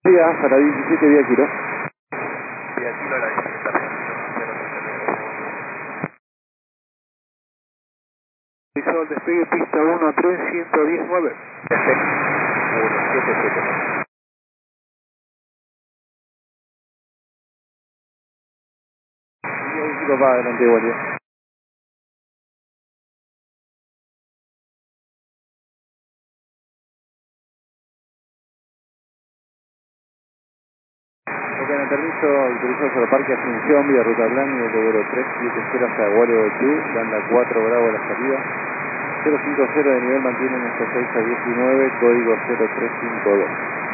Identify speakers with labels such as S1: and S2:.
S1: Vía, para 17 vía Quiro.
S2: Vía Kilo, la 17
S1: Visual despegue pista 13119.
S2: 177.
S1: Y ahí sí papá, adelante igual ya. Ok, en el permiso autorizado sobre Parque Asunción, vía Ruta Blanca, nivel de vuelo 370 hasta Guardo del Club, banda 4 Bravo a la salida. 050 de nivel mantienen hasta 6 a 19, código 0352.